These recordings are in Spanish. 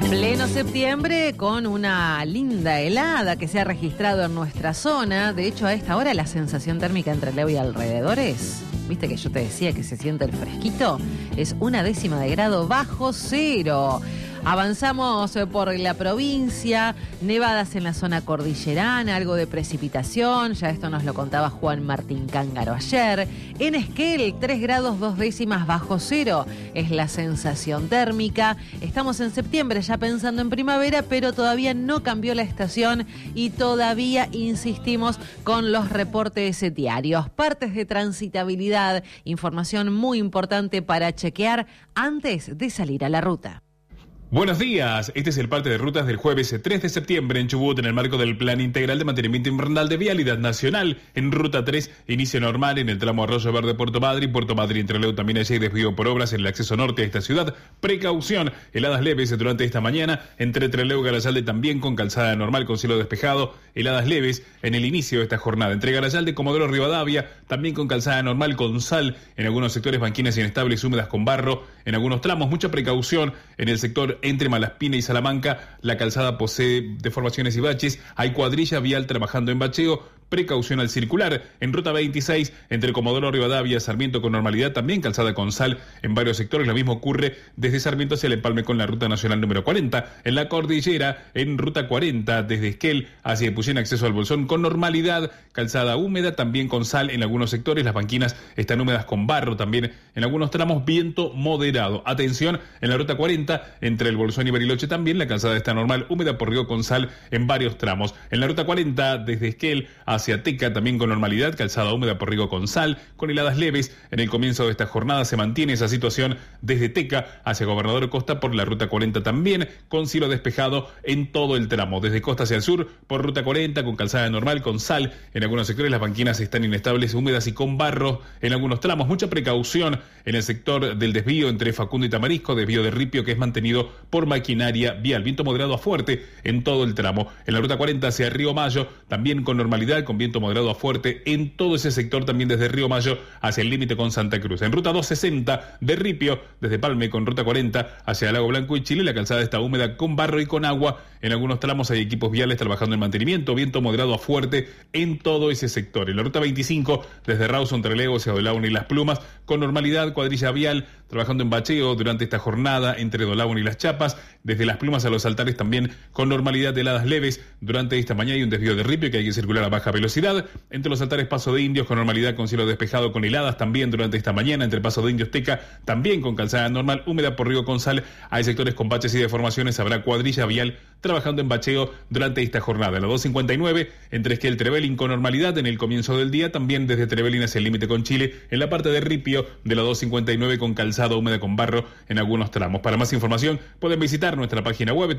Pleno septiembre con una linda helada que se ha registrado en nuestra zona. De hecho, a esta hora la sensación térmica entre Trelew y alrededores, viste que yo te decía que se siente el fresquito, es 1/10 de grado bajo cero. Avanzamos por la provincia, nevadas en la zona cordillerana, algo de precipitación, ya esto nos lo contaba Juan Martín Cángaro ayer. En Esquel, 3 grados 2/10 bajo cero es la sensación térmica. Estamos en septiembre ya pensando en primavera, pero todavía no cambió la estación y todavía insistimos con los reportes diarios. Partes de transitabilidad, información muy importante para chequear antes de salir a la ruta. Buenos días, este es el parte de rutas del jueves 3 de septiembre en Chubut en el marco del Plan Integral de Mantenimiento Invernal de Vialidad Nacional. En Ruta 3, inicio normal en el tramo Arroyo Verde Puerto Madryn en Trelew también hay desvío por obras en el acceso norte a esta ciudad. Precaución, heladas leves durante esta mañana entre Trelew y Garayalde también con calzada normal con cielo despejado. Heladas leves en el inicio de esta jornada entre Garayalde y Comodoro Rivadavia también con calzada normal con sal. En algunos sectores banquinas inestables húmedas con barro. En algunos tramos mucha precaución en el sector entre Malaspina y Salamanca, la calzada posee deformaciones y baches, hay cuadrilla vial trabajando en bacheo, precaución al circular. En Ruta 26, entre Comodoro Rivadavia y Sarmiento con normalidad, también calzada con sal en varios sectores, lo mismo ocurre desde Sarmiento hacia el empalme con la Ruta Nacional número 40. En la cordillera, en Ruta 40, desde Esquel hacia Epuyén, acceso al Bolsón con normalidad, calzada húmeda, también con sal en algunos sectores, las banquinas están húmedas con barro también en algunos tramos, viento moderado. Atención, en la Ruta 40, entre el Bolsón y Bariloche también, la calzada está normal, húmeda por río con sal en varios tramos. En la Ruta 40, desde Esquel hacia Teca, también con normalidad, calzada húmeda por riego con sal, con heladas leves. En el comienzo de esta jornada se mantiene esa situación desde Teca hacia Gobernador Costa por la Ruta 40 también, con cielo despejado en todo el tramo. Desde Costa hacia el sur, por Ruta 40, con calzada normal, con sal. En algunos sectores las banquinas están inestables, húmedas y con barro. En algunos tramos, mucha precaución en el sector del desvío entre Facundo y Tamarisco, desvío de Ripio, que es mantenido por maquinaria vial. Viento moderado a fuerte en todo el tramo. En la Ruta 40 hacia Río Mayo, también con normalidad, con viento moderado a fuerte en todo ese sector, también desde Río Mayo hacia el límite con Santa Cruz. En Ruta 260 de Ripio, desde Palme con Ruta 40 hacia Lago Blanco y Chile, la calzada está húmeda con barro y con agua. En algunos tramos hay equipos viales trabajando en mantenimiento, viento moderado a fuerte en todo ese sector. En la Ruta 25, desde Rawson, Trelew hacia Dolaun y Las Plumas, con normalidad, cuadrilla vial trabajando en bacheo durante esta jornada entre Dolaun y Las Chapas. Desde Las Plumas a Los Altares también con normalidad de heladas leves. Durante esta mañana hay un desvío de Ripio que hay que circular a baja velocidad. Entre Los Altares, Paso de Indios con normalidad con cielo despejado con heladas también durante esta mañana. Entre Paso de Indios, Teca también con calzada normal, húmeda por río con sal. Hay sectores con baches y deformaciones. Habrá cuadrilla vial trabajando en bacheo durante esta jornada. La 259 entre Esquel Trevelin con normalidad en el comienzo del día. También desde Trevelin hacia el límite con Chile. En la parte de Ripio de la 259 con calzada húmeda con barro en algunos tramos. Para más información pueden visitar nuestra página web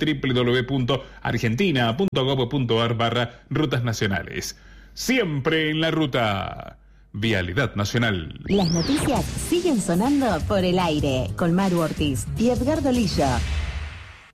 www.argentina.gov.ar/rutas nacionales. Siempre en la ruta. Vialidad Nacional. Las noticias siguen sonando por el aire con Maru Ortiz y Edgardo Lillo.